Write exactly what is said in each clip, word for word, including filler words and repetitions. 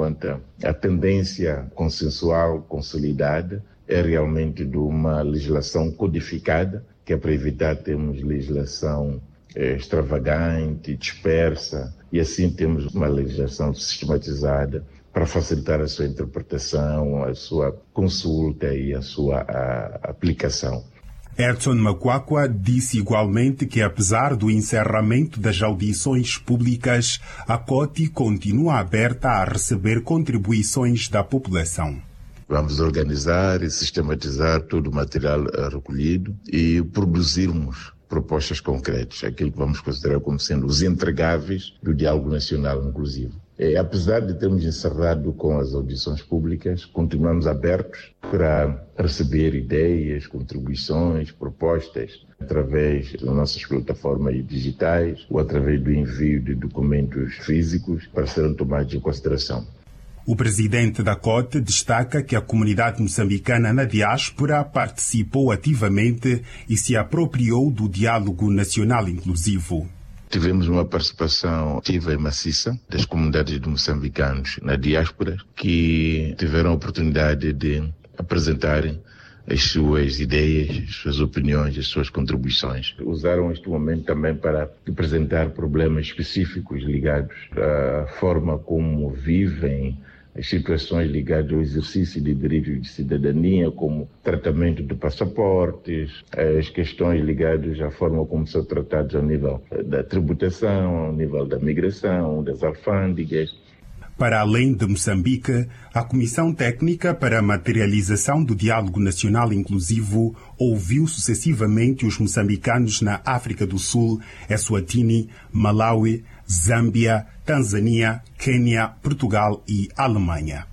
conta a tendência consensual consolidada é realmente de uma legislação codificada, que é para evitar termos legislação eh, extravagante, dispersa, e assim temos uma legislação sistematizada para facilitar a sua interpretação, a sua consulta e a sua a, aplicação. Edson Makwakwa disse igualmente que, apesar do encerramento das audições públicas, a C O T I continua aberta a receber contribuições da população. Vamos organizar e sistematizar todo o material recolhido e produzirmos propostas concretas, aquilo que vamos considerar como sendo os entregáveis do diálogo nacional inclusivo. E, apesar de termos encerrado com as audições públicas, continuamos abertos para receber ideias, contribuições, propostas através das nossas plataformas digitais ou através do envio de documentos físicos para serem tomados em consideração. O presidente da C O T destaca que a comunidade moçambicana na diáspora participou ativamente e se apropriou do diálogo nacional inclusivo. Tivemos uma participação ativa e maciça das comunidades de moçambicanos na diáspora que tiveram a oportunidade de apresentarem as suas ideias, as suas opiniões, as suas contribuições. Usaram este momento também para apresentar problemas específicos ligados à forma como vivem, as situações ligadas ao exercício de direitos de cidadania, como tratamento de passaportes, as questões ligadas à forma como são tratados ao nível da tributação, ao nível da migração, das alfândegas. Para além de Moçambique, a Comissão Técnica para a Materialização do Diálogo Nacional Inclusivo ouviu sucessivamente os moçambicanos na África do Sul, Eswatini, Malawi, Zâmbia, Tanzânia, Quênia, Portugal e Alemanha.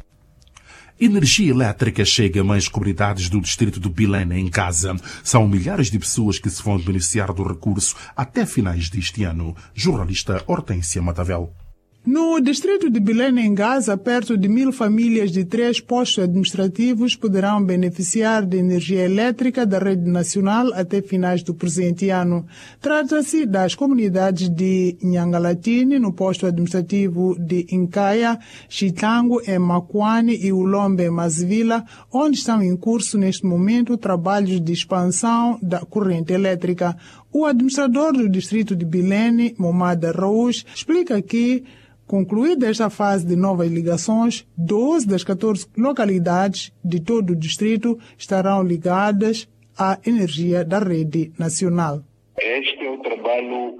Energia elétrica chega a mais comunidades do distrito de Bilene em Gaza. São milhares de pessoas que se vão beneficiar do recurso até finais deste ano. Jornalista Hortência Matavel. No distrito de Bilene, em Gaza, perto de mil famílias de três postos administrativos poderão beneficiar de energia elétrica da rede nacional até finais do presente ano. Trata-se das comunidades de Nhangalatini, no posto administrativo de Incaia, Chitango, em Makwani e Ulombe, em Masvila, onde estão em curso neste momento trabalhos de expansão da corrente elétrica. O administrador do distrito de Bilene, Momada Raús, explica que, concluída esta fase de novas ligações, doze das catorze localidades de todo o distrito estarão ligadas à energia da rede nacional. Este é o trabalho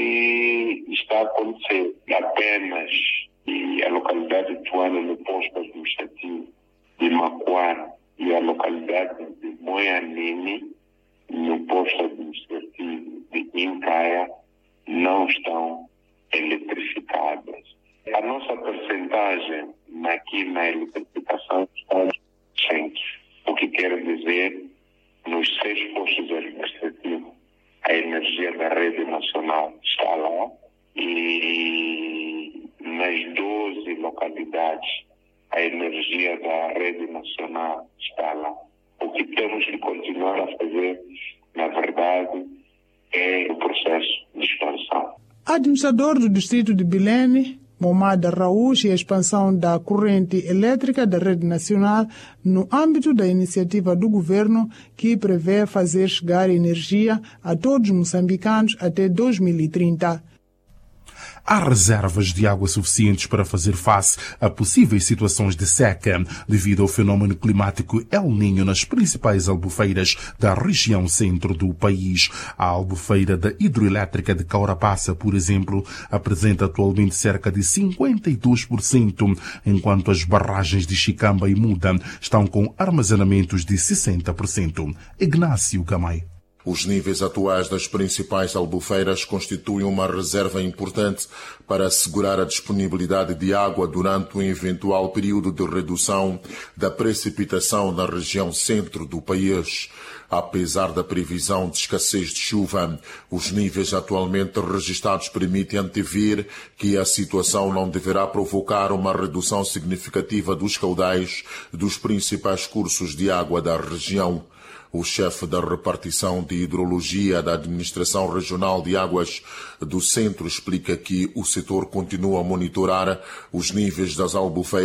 que está a acontecer apenas e a localidade de Tuana, no posto administrativo de Makwara, e a localidade de Moianini, no posto administrativo de Incaia, não estão eletrificadas. A nossa percentagem aqui na eletrificação está cento, o que quer dizer, nos seis postos administrativos, a energia da rede nacional está lá e nas doze localidades a energia da rede nacional está lá. O que temos que continuar a fazer, na verdade, é o processo de expansão. Administrador do distrito de Bilene, Momada Raús, e a expansão da corrente elétrica da rede nacional no âmbito da iniciativa do governo que prevê fazer chegar energia a todos os moçambicanos até dois mil e trinta. Há reservas de água suficientes para fazer face a possíveis situações de seca devido ao fenômeno climático El Niño nas principais albufeiras da região centro do país. A albufeira da hidroelétrica de Caurapassa, por exemplo, apresenta atualmente cerca de cinquenta e dois por cento, enquanto as barragens de Chicamba e Muda estão com armazenamentos de sessenta por cento. Ignácio Gamay. Os níveis atuais das principais albufeiras constituem uma reserva importante para assegurar a disponibilidade de água durante um eventual período de redução da precipitação na região centro do país. Apesar da previsão de escassez de chuva, os níveis atualmente registrados permitem antever que a situação não deverá provocar uma redução significativa dos caudais dos principais cursos de água da região. O chefe da repartição de hidrologia da Administração Regional de Águas do Centro explica que o setor continua a monitorar os níveis das albufeiras